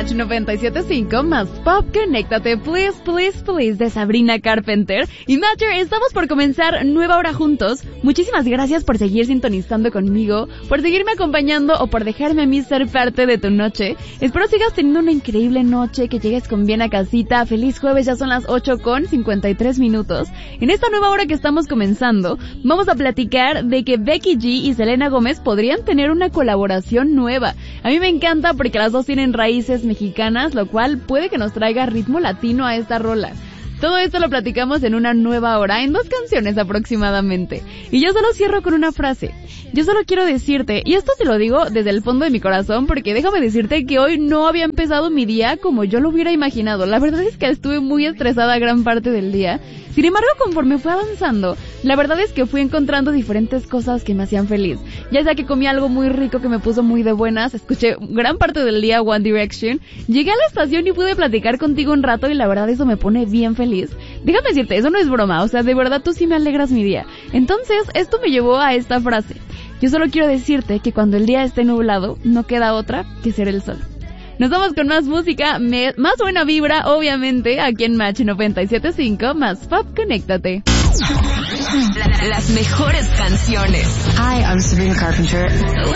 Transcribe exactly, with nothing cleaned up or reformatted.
Match noventa y siete punto cinco más Pop, conéctate, please, please, please, de Sabrina Carpenter. Y Matcher, estamos por comenzar nueva hora juntos. Muchísimas gracias por seguir sintonizando conmigo, por seguirme acompañando o por dejarme a mí ser parte de tu noche. Espero sigas teniendo una increíble noche, que llegues con bien a casita. Feliz jueves, ya son las ocho con cincuenta y tres minutos. En esta nueva hora que estamos comenzando, vamos a platicar de que Becky G y Selena Gómez podrían tener una colaboración nueva. A mí me encanta porque las dos tienen raíces mexicanas, lo cual puede que nos traiga ritmo latino a esta rola. Todo esto lo platicamos en una nueva hora, en dos canciones aproximadamente. Y yo solo cierro con una frase. Yo solo quiero decirte, y esto te lo digo desde el fondo de mi corazón, porque déjame decirte que hoy no había empezado mi día como yo lo hubiera imaginado. La verdad es que estuve muy estresada gran parte del día. Sin embargo, conforme fue avanzando, la verdad es que fui encontrando diferentes cosas que me hacían feliz. Ya sea que comí algo muy rico que me puso muy de buenas, escuché gran parte del día One Direction, llegué a la estación y pude platicar contigo un rato y la verdad eso me pone bien feliz. Déjame decirte, eso no es broma, o sea, de verdad tú sí me alegras mi día. Entonces, esto me llevó a esta frase. Yo solo quiero decirte que cuando el día esté nublado, no queda otra que ser el sol. Nos vamos con más música, me, más buena vibra, obviamente, aquí en Match noventa y siete punto cinco, más Pop, conéctate. La, las mejores canciones. Hi, I'm Sabrina Carpenter.